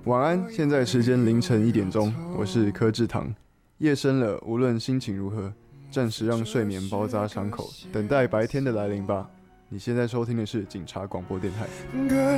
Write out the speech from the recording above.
晚安，现在时间凌晨1点钟，我是柯志堂。夜深了，无论心情如何，暂时让睡眠包扎伤口，等待白天的来临吧。你现在收听的是警察广播电台。